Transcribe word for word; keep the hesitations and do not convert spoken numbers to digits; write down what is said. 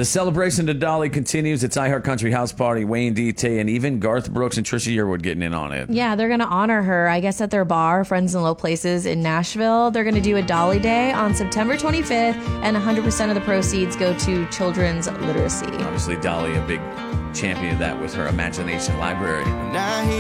The celebration to Dolly continues. It's iHeart Country House Party. Wayne D T and even Garth Brooks and Trisha Yearwood getting in on it. Yeah, they're going to honor her, I guess, at their bar, Friends in Low Places in Nashville. They're going to do a Dolly Day on September twenty-fifth, and one hundred percent of the proceeds go to children's literacy. Obviously, Dolly, a big champion of that with her Imagination Library. Now he